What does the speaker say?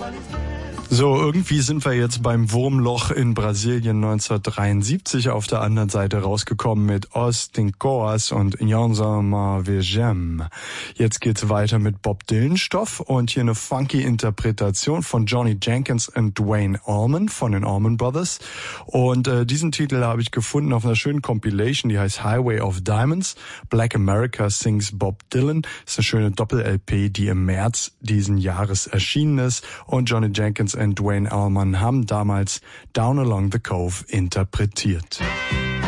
So, irgendwie sind wir jetzt beim Wurmloch in Brasilien 1973 auf der anderen Seite rausgekommen mit Os Tincoas und Yansama Vejem. Jetzt geht's weiter mit Bob Dylan Stoff und hier eine funky Interpretation von Johnny Jenkins und Duane Allman von den Allman Brothers. Und diesen Titel habe ich gefunden auf einer schönen Compilation, die heißt Highway of Diamonds. Black America Sings Bob Dylan. Das ist eine schöne Doppel-LP, die im März diesen Jahres erschienen ist. Und Johnny Jenkins und Duane Allman haben damals Down Along the Cove interpretiert.